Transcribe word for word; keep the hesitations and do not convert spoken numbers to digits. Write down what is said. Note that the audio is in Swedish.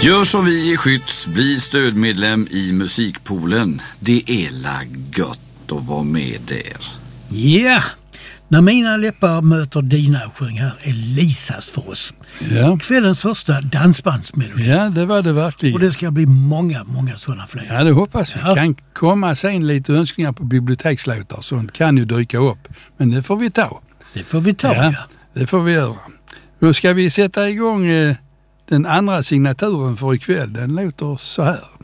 Gör som vi i Skytts, bli stödmedlem i Musikpoolen. Det är la gött att vara med där. Ja, yeah. När mina läppar möter dina sjöng här Elisas för oss. Ja. Kvällens första dansbandsmelodi. Ja, det var det verkligen. Och det ska bli många, många sådana fler. Ja, det hoppas vi. Ja. Kan komma sen lite önskningar på bibliotekslåtar. Sånt kan ju dyka upp. Men det får vi ta. Det får vi ta, ja. ja. Det får vi göra. Då ska vi sätta igång eh, den andra signaturen för ikväll. Den låter så här.